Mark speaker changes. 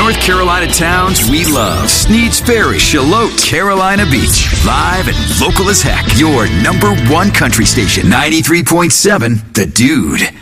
Speaker 1: North Carolina towns we love. Sneads Ferry, Shallotte, Carolina Beach. Live and local as heck. Your number one country station, 93.7 The Dude.